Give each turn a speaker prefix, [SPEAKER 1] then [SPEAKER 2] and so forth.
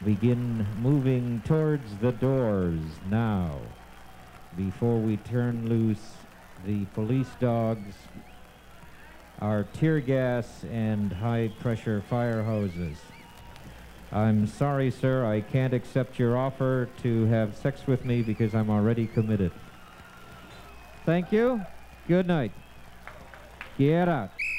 [SPEAKER 1] begin moving towards the doors now before we turn loose the police dogs, our tear gas and high-pressure fire hoses. I'm sorry, sir, I can't accept your offer to have sex with me because I'm already committed. Thank you. Good night. Get out.